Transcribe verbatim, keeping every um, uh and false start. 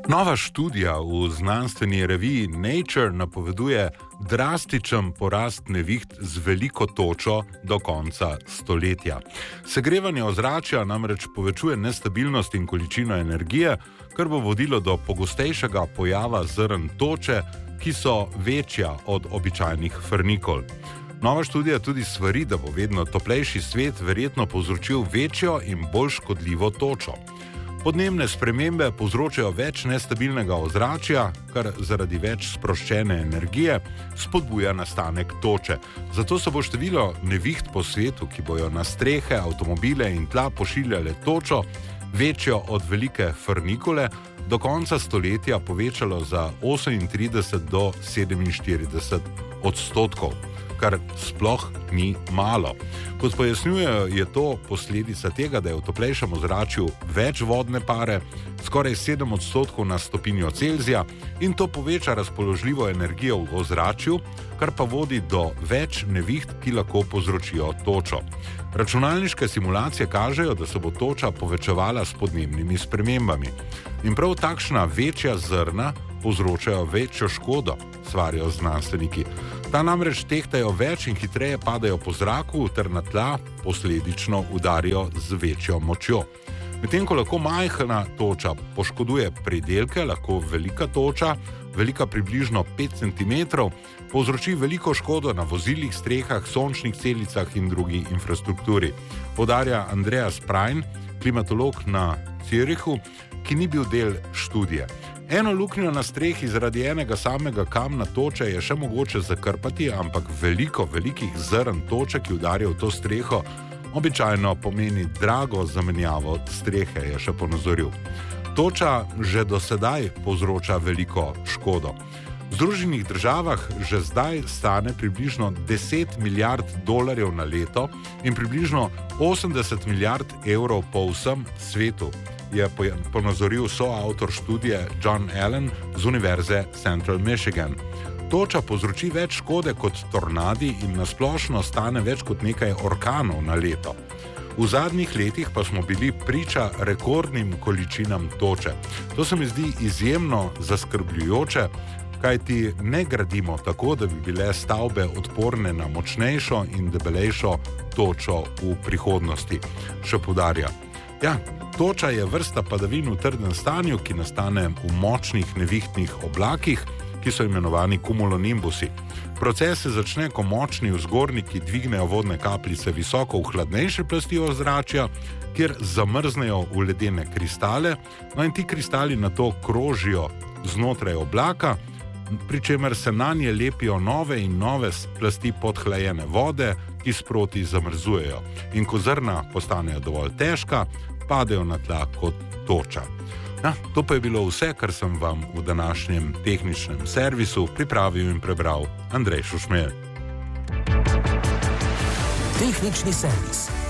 Nova študija v znanstveni reviji Nature napoveduje drastičen porast neviht z veliko točo do konca stoletja. Segrevanje ozračja namreč povečuje nestabilnost in količino energije, kar bo vodilo do pogostejšega pojava zrn toče, ki so večja od običajnih frnikol. Nova študija tudi svari, da bo vedno toplejši svet verjetno povzročil večjo in bolj škodljivo točo. Podnebne spremembe povzročajo več nestabilnega ozračja, kar zaradi več sproščene energije spodbuja nastanek toče. Zato se bo število neviht po svetu, ki bojo na strehe, avtomobile in tla pošiljale točo, večjo od velike frnikole, do konca stoletja povečalo za osemintrideset do sedeminštirideset odstotkov, kar sploh ni malo. Kot pojasnjujejo, je to posledica tega, da je v toplejšem ozračju več vodne pare, skoraj sedem odstotkov na stopinjo Celzija, in to poveča razpoložljivo energijo v ozračju, kar pa vodi do več neviht, ki lahko povzročijo točo. Računalniške simulacije kažejo, da se bo toča povečevala s podnebnimi spremembami. In prav takšna večja zrna povzročajo večjo škodo, svarijo znanstveniki. Ta namreč tehtajo več in hitreje padajo po zraku ter na tla posledično udarijo z večjo močjo. Medtem ko lahko majhna toča poškoduje pridelke, lahko velika toča, velika približno pet centimetrov, povzroči veliko škodo na vozilih, strehah, sončnih celicah in drugi infrastrukturi. Poudarja Andreas Prajn, klimatolog na Zürichu, ki ni bil del študije. Eno luknjo na strehi zaradi enega samega kamna toče je še mogoče zakrpati, ampak veliko, velikih zrn toče, ki udarijo v to streho, običajno pomeni drago zamenjavo strehe, je še ponazoril. Toča že do sedaj povzroča veliko škodo. V Združenih državah že zdaj stane približno deset milijard dolarjev na leto in približno osemdeset milijard evrov po vsem svetu, je ponazoril soavtor študije John Allen z Univerze Central Michigan. Toča povzroči več škode kot tornadi in nasplošno stane več kot nekaj orkanov na leto. V zadnjih letih pa smo bili priča rekordnim količinam toče. To se mi zdi izjemno zaskrbljujoče, kajti ne gradimo tako, da bi bile stavbe odporne na močnejšo in debelejšo točo v prihodnosti, še poudarja. Ja, toča je vrsta padavin v trdem stanju, ki nastane v močnih nevihtnih oblakih, ki so imenovani cumulonimbusi. Proces se začne, ko močni vzgorniki dvignejo vodne kapljice visoko v hladnejše plasti ozračja, kjer zamrznejo v ledene kristale, no in ti kristali nato krožijo znotraj oblaka, pri čemer se nanje lepijo nove in nove plasti podhlajene vode, ki sproti zamrzujejo. In ko zrna postanejo dovolj težka, padejo na tla kot toča. Ja, to pa je bilo vse, kar sem vam v današnjem tehničnem servisu pripravil in prebral Andrej Šušmelj. Tehnični servis.